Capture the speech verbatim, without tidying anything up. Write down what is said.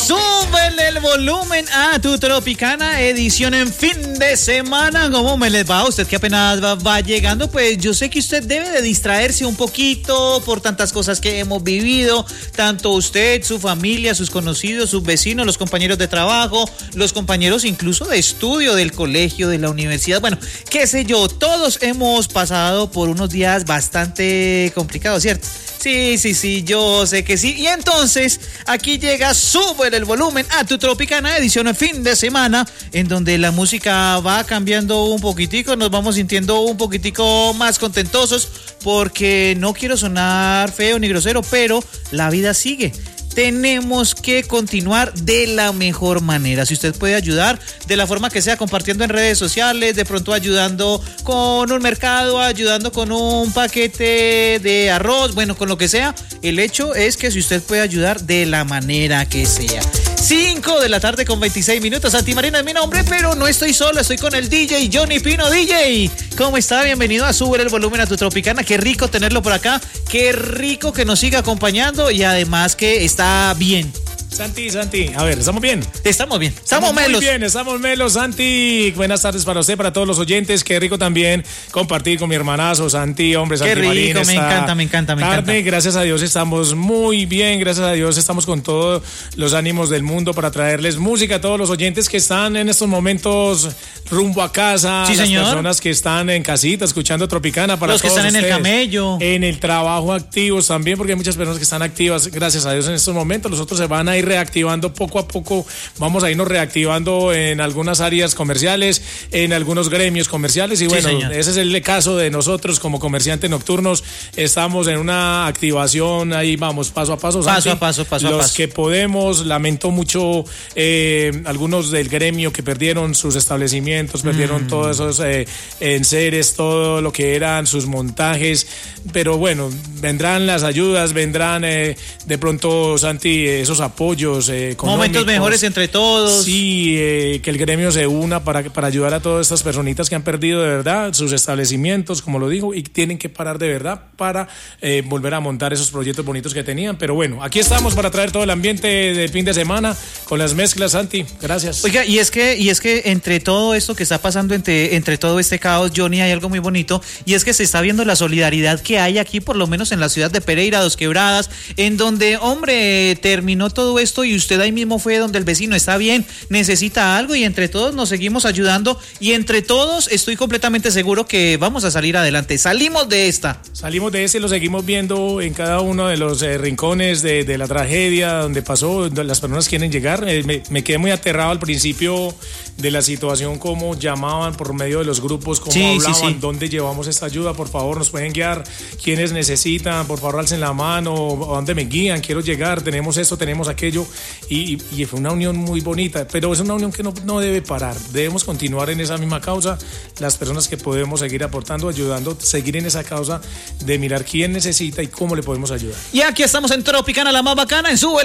Súbele el volumen a tu Tropicana, edición en fin de semana. ¿Cómo me les va? Usted que apenas va, va llegando, pues yo sé que usted debe de distraerse un poquito por tantas cosas que hemos vivido, tanto usted, su familia, sus conocidos, sus vecinos, los compañeros de trabajo, los compañeros incluso de estudio del colegio, de la universidad, bueno, qué sé yo, todos hemos pasado por unos días bastante complicados, ¿cierto? Sí, sí, sí, yo sé que sí. Y entonces, aquí llega Súbele el volumen a tu Tropicana, edición en fin de semana, en donde la música va cambiando un poquitico, nos vamos sintiendo un poquitico más contentosos, porque no quiero sonar feo ni grosero, pero la vida sigue. Tenemos que continuar de la mejor manera. Si usted puede ayudar de la forma que sea, compartiendo en redes sociales, de pronto ayudando con un mercado, ayudando con un paquete de arroz, bueno, con lo que sea, el hecho es que si usted puede ayudar de la manera que sea. cinco de la tarde con veintiséis minutos. Santi Marina es mi nombre, pero no estoy solo, estoy con el D J Johnny Pino. D J, ¿cómo está? Bienvenido a Súbele el volumen a tu Tropicana. Qué rico tenerlo por acá, qué rico que nos siga acompañando y además que está bien. Santi, Santi, a ver, ¿estamos bien? Estamos bien, estamos, estamos melos. Muy bien, estamos melos, Santi. Buenas tardes para usted, para todos los oyentes. Qué rico también compartir con mi hermanazo, Santi, hombre, Santi Qué rico, Marín. me encanta, me encanta, me tarde, encanta. Gracias a Dios estamos muy bien, gracias a Dios estamos con todos los ánimos del mundo para traerles música a todos los oyentes que están en estos momentos rumbo a casa. Sí, las señor. personas que están en casita escuchando Tropicana, para los que todos están en ustedes. el camello. En el trabajo activos también, porque hay muchas personas que están activas, gracias a Dios en estos momentos. Los otros se van a ir reactivando poco a poco, vamos a irnos reactivando en algunas áreas comerciales, en algunos gremios comerciales y bueno, sí, ese es el caso de nosotros como comerciantes nocturnos. Estamos en una activación, ahí vamos paso a paso. Paso Santi, a paso, paso a paso. Los que podemos, lamento mucho eh, algunos del gremio que perdieron sus establecimientos, perdieron mm. todos esos eh, enseres, todo lo que eran sus montajes, pero bueno, vendrán las ayudas, vendrán eh, de pronto, Santi, esos apoyos eh, económicos. Momentos mejores entre todos. Sí, eh, que el gremio se una para, para ayudar a todas estas personitas que han perdido de verdad sus establecimientos, como lo digo, y tienen que parar de verdad para eh, volver a montar esos proyectos bonitos que tenían. Pero bueno, aquí estamos para traer todo el ambiente del fin de semana con las mezclas, Santi. Gracias. Oiga, y es que, y es que entre todo esto que está pasando, entre, entre todo este caos, Johnny, hay algo muy bonito, y es que se está viendo la solidaridad que hay aquí, por lo menos en la ciudad de Pereira, Dos Quebradas, en donde, hombre, terminó todo esto y usted ahí mismo fue donde el vecino está bien, necesita algo y entre todos nos seguimos ayudando y entre todos estoy completamente seguro que vamos a salir adelante. Salimos de esta. Salimos de ese y lo seguimos viendo en cada uno de los eh, rincones de, de la tragedia donde pasó, donde las personas quieren llegar. Eh, me, me quedé muy aterrado al principio de la situación, cómo llamaban por medio de los grupos, cómo sí, hablaban, sí, sí. dónde llevamos esta ayuda, por favor, nos pueden guiar, quienes necesitan, por favor, alcen la mano, a dónde me guían, quiero llegar, tenemos esto, tenemos aquello y, y fue una unión muy bonita, pero es una unión que no, no debe parar, debemos continuar en esa misma causa, las personas que podemos seguir aportando, ayudando, seguir en esa causa de mirar quién necesita y cómo le podemos ayudar. Y aquí estamos en Tropicana, la más bacana, en Súbele